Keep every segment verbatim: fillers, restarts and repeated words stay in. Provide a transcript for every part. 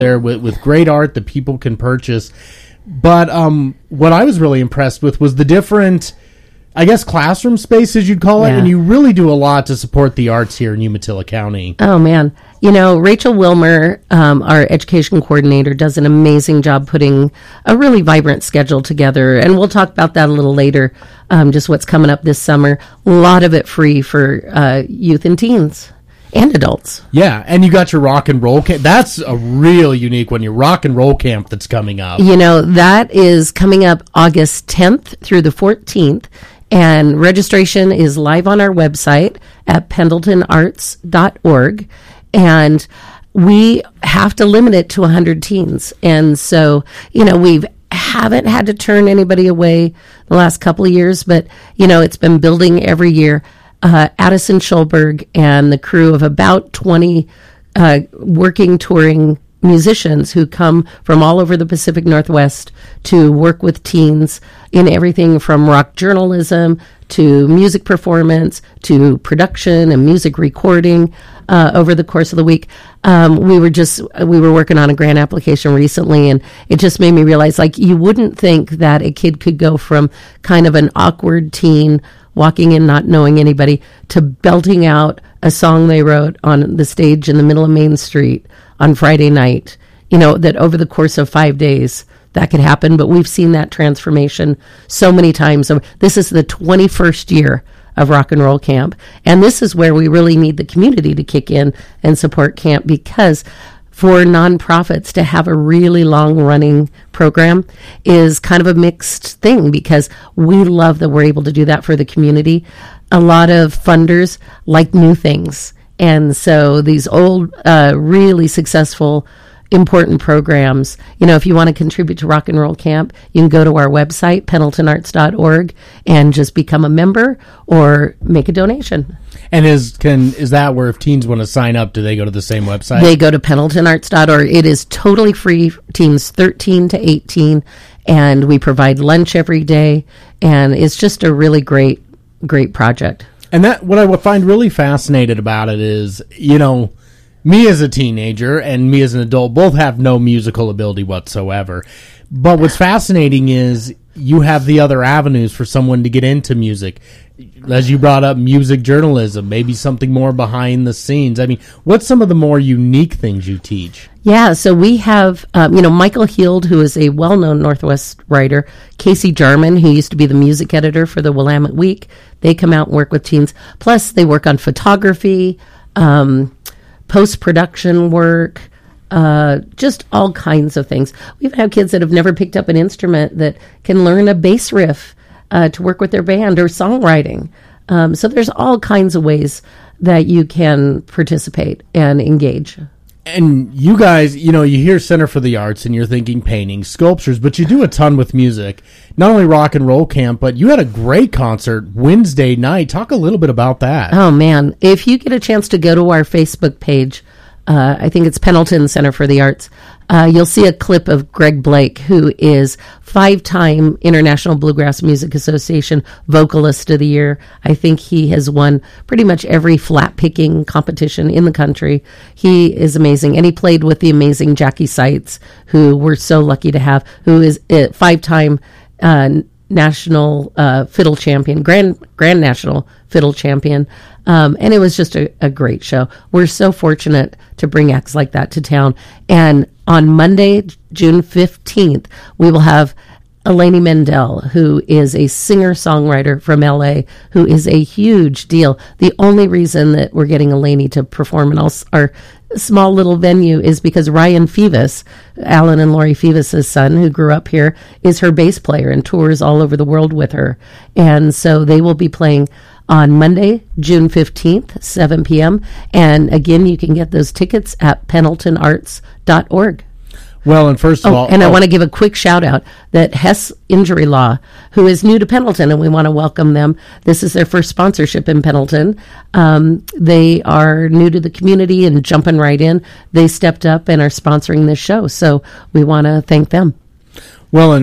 there with, with great art that people can purchase. But um, what I was really impressed with was the different, I guess, classroom spaces you'd call it. Yeah. And you really do a lot to support the arts here in Umatilla County. Oh, man. You know, Rachel Wilmer, um, our education coordinator, does an amazing job putting a really vibrant schedule together. And we'll talk about that a little later, um, just what's coming up this summer. A lot of it free for uh, youth and teens. And adults. Yeah, and you got your rock and roll camp. That's a real unique one, your rock and roll camp that's coming up. You know, that is coming up August tenth through the fourteenth, and registration is live on our website at pendleton arts dot org, and we have to limit it to one hundred teens. And so, you know, we've haven't had to turn anybody away the last couple of years, but, you know, it's been building every year. Uh, Addison Schulberg and the crew of about twenty uh, working, touring musicians who come from all over the Pacific Northwest to work with teens in everything from rock journalism to music performance to production and music recording uh, over the course of the week. Um, we were just, we were working on a grant application recently, and it just made me realize, like, you wouldn't think that a kid could go from kind of an awkward teen walking in not knowing anybody to belting out a song they wrote on the stage in the middle of Main Street on Friday night. You know, that over the course of five days that could happen, but we've seen that transformation so many times. This is the twenty-first year of Rock and Roll Camp, and this is where we really need the community to kick in and support camp, because for nonprofits to have a really long-running program is kind of a mixed thing, because we love that we're able to do that for the community. A lot of funders like new things, and so these old, uh, really successful, important programs, you know, if you want to contribute to Rock and Roll Camp, you can go to our website, pendleton arts dot org, and just become a member or make a donation. And is can is that where if teens want to sign up, do they go to the same website? They go to pendleton arts dot org. It is totally free, teens thirteen to eighteen, and we provide lunch every day, and it's just a really great, great project. And that what I would find really fascinating about it is, you know, me as a teenager and me as an adult both have no musical ability whatsoever. But what's fascinating is you have the other avenues for someone to get into music. As you brought up, music journalism, maybe something more behind the scenes. I mean, what's some of the more unique things you teach? Yeah, so we have, um, you know, Michael Heald, who is a well-known Northwest writer, Casey Jarman, who used to be the music editor for the Willamette Week. They come out and work with teens. Plus, they work on photography, um, post-production work, uh, just all kinds of things. We've had kids that have never picked up an instrument that can learn a bass riff uh, to work with their band, or songwriting. Um, so there's all kinds of ways that you can participate and engage. And you guys, you know, you hear Center for the Arts and you're thinking paintings, sculptures, but you do a ton with music. Not only Rock and Roll Camp, but you had a great concert Wednesday night. Talk a little bit about that. Oh, man. If you get a chance to go to our Facebook page, uh, I think it's Pendleton Center for the Arts, uh, you'll see a clip of Greg Blake, who is five-time International Bluegrass Music Association Vocalist of the Year. I think he has won pretty much every flat-picking competition in the country. He is amazing. And he played with the amazing Jackie Seitz, who we're so lucky to have, who is a five-time uh, national uh, fiddle champion, grand grand national fiddle champion. Um, and it was just a, a great show. We're so fortunate to bring acts like that to town. And on Monday, June fifteenth, we will have Eleni Mendel, who is a singer-songwriter from L A, who is a huge deal. The only reason that we're getting Eleni to perform in our, our small little venue is because Ryan Fivas, Alan and Lori Fivas' son, who grew up here, is her bass player and tours all over the world with her. And so they will be playing on Monday, June fifteenth, seven p.m. And again, you can get those tickets at pendleton arts dot org. Well, and first of oh, all... And oh. I want to give a quick shout-out that Hess Injury Law, who is new to Pendleton, and we want to welcome them. This is their first sponsorship in Pendleton. Um, they are new to the community and jumping right in. They stepped up and are sponsoring this show, so we want to thank them. Well, and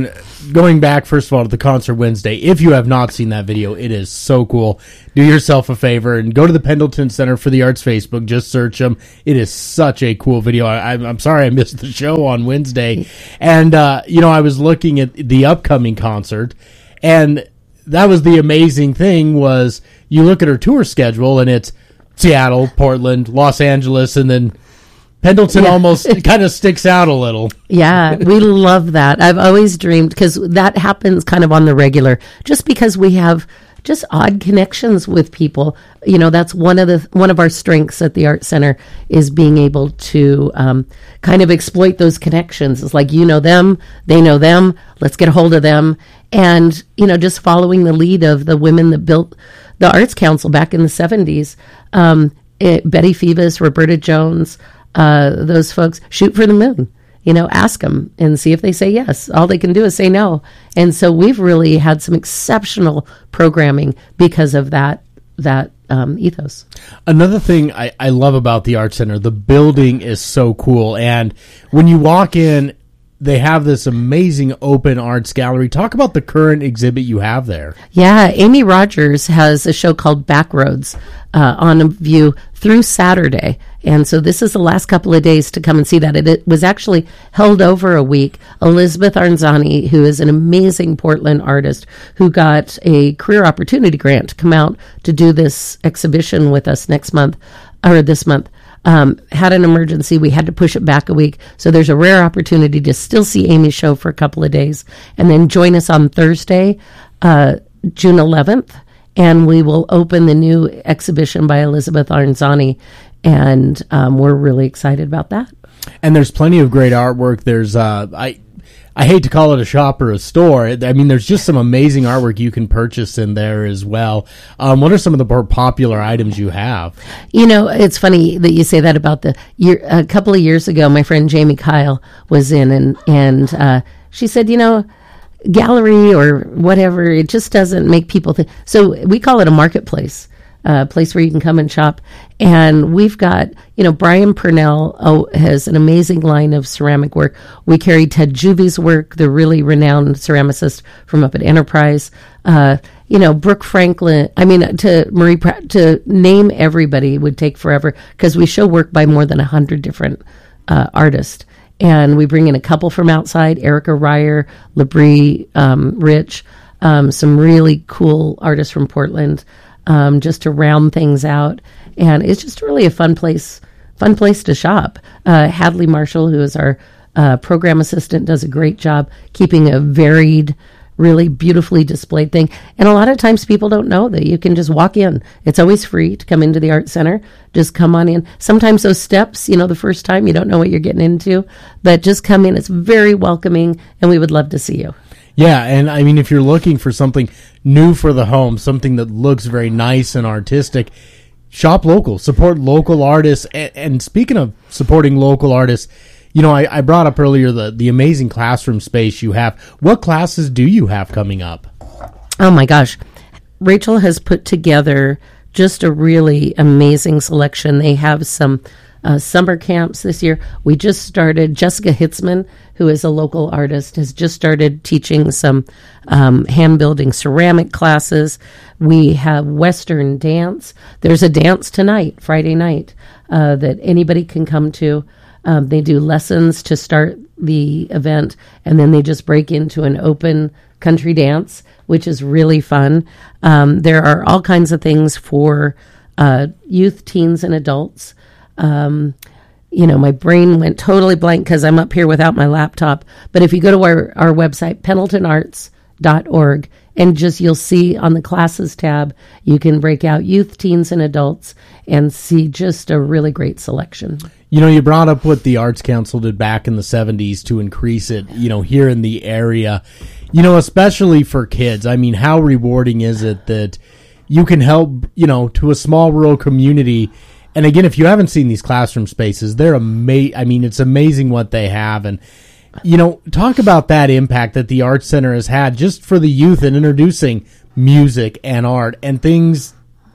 going back, first of all, to the concert Wednesday, if you have not seen that video, it is so cool. Do yourself a favor and go to the Pendleton Center for the Arts Facebook. Just search them. It is such a cool video. I, I'm sorry I missed the show on Wednesday. And, uh, you know, I was looking at the upcoming concert, and that was the amazing thing was you look at her tour schedule, and it's Seattle, Portland, Los Angeles, and then Pendleton yeah. almost kind of sticks out a little. Yeah, we love that. I've always dreamed, because that happens kind of on the regular, just because we have just odd connections with people. You know, that's one of the one of our strengths at the Art Center is being able to um, kind of exploit those connections. It's like, you know them, they know them, let's get a hold of them. And, you know, just following the lead of the women that built the Arts Council back in the seventies, um, it, Betty Phoebus, Roberta Jones, Uh, those folks, shoot for the moon, you know, ask them and see if they say yes. All they can do is say no. And so we've really had some exceptional programming because of that, that um, ethos. Another thing I, I love about the Art Center, the building is so cool. And when you walk in, they have this amazing open arts gallery. Talk about the current exhibit you have there. Yeah, Amy Rogers has a show called Backroads uh, on view through Saturday. And so this is the last couple of days to come and see that. It, it was actually held over a week. Elizabeth Arzani, who is an amazing Portland artist who got a career opportunity grant to come out to do this exhibition with us next month, or this month, um, had an emergency. We had to push it back a week. So there's a rare opportunity to still see Amy's show for a couple of days and then join us on Thursday, uh, June eleventh. And we will open the new exhibition by Elizabeth Arzani. And um, we're really excited about that. And there's plenty of great artwork. There's, uh, I I hate to call it a shop or a store. I mean, there's just some amazing artwork you can purchase in there as well. Um, what are some of the more popular items you have? You know, it's funny that you say that about the year. A couple of years ago, my friend Jamie Kyle was in, and, and uh, she said, you know, gallery or whatever, it just doesn't make people think. So we call it a marketplace. A place where you can come and shop. And we've got, you know, Brian Purnell oh, has an amazing line of ceramic work. We carry Ted Juvy's work, the really renowned ceramicist from up at Enterprise. Uh, you know, Brooke Franklin, I mean, to Marie Pratt, to name everybody would take forever because we show work by more than one hundred different uh, artists. And we bring in a couple from outside, Erica Ryer, Labrie um, Rich, um, some really cool artists from Portland. Um, just to round things out. And it's just really a fun place, fun place to shop. Uh, Hadley Marshall, who is our uh, program assistant, does a great job keeping a varied, really beautifully displayed thing. And a lot of times people don't know that you can just walk in. It's always free to come into the Art Center. Just come on in. Sometimes those steps, you know, the first time you don't know what you're getting into, but just come in. It's very welcoming, and we would love to see you. Yeah, and I mean, if you're looking for something new for the home, something that looks very nice and artistic, shop local, support local artists. And, and speaking of supporting local artists, you know, I, I brought up earlier the, the amazing classroom space you have. What classes do you have coming up? Oh, my gosh. Rachel has put together just a really amazing selection. They have some uh, summer camps this year. We just started, Jessica Hitzman, who is a local artist, has just started teaching some um, hand-building ceramic classes. We have Western dance. There's a dance tonight, Friday night, uh, that anybody can come to. Um, they do lessons to start the event, and then they just break into an open country dance, which is really fun. Um, there are all kinds of things for uh, youth, teens, and adults. Um, you know, my brain went totally blank because I'm up here without my laptop. But if you go to our, our website, pendleton arts dot org, and just you'll see on the classes tab, you can break out youth, teens, and adults and see just a really great selection. You know, you brought up what the Arts Council did back in the seventies to increase it, you know, here in the area, you know, especially for kids. I mean, how rewarding is it that you can help, you know, to a small rural community. And again, if you haven't seen these classroom spaces, they're ama- I mean, it's amazing what they have. And, you know, talk about that impact that the Arts Center has had just for the youth and introducing music and art and things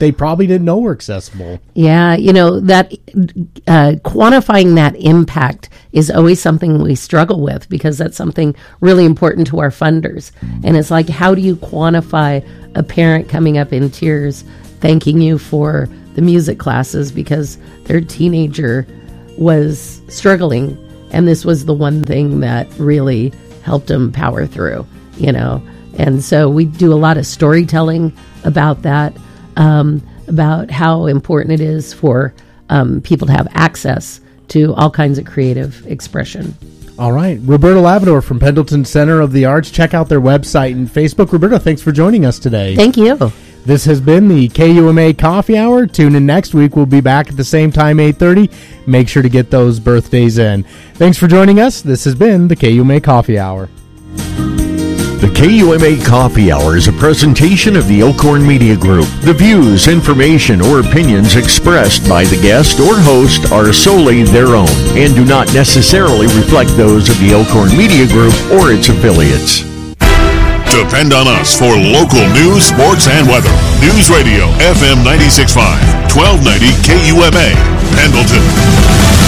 they probably didn't know were accessible. Yeah, you know, that uh, quantifying that impact is always something we struggle with, because that's something really important to our funders. And it's like, how do you quantify a parent coming up in tears thanking you for the music classes because their teenager was struggling, and this was the one thing that really helped them power through, you know? And so we do a lot of storytelling about that, um, about how important it is for um, people to have access to all kinds of creative expression. All right. Roberta Lavador from Pendleton Center of the Arts. Check out their website and Facebook. Roberta, thanks for joining us today. Thank you. This has been the K U M A Coffee Hour. Tune in next week. We'll be back at the same time, eight thirty. Make sure to get those birthdays in. Thanks for joining us. This has been the K U M A Coffee Hour. The K U M A Coffee Hour is a presentation of the Elkhorn Media Group. The views, information, or opinions expressed by the guest or host are solely their own and do not necessarily reflect those of the Elkhorn Media Group or its affiliates. Depend on us for local news, sports, and weather. News Radio, F M ninety-six point five, twelve ninety K U M A, Pendleton.